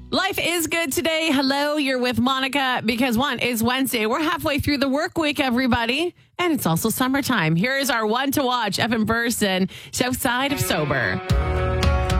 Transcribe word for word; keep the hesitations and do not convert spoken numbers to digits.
Life is good today. Hello, you're with Monica because one is Wednesday. We're halfway through the work week, everybody. And it's also summertime. Here is our one to watch, Evan Burson, South Side of Sober.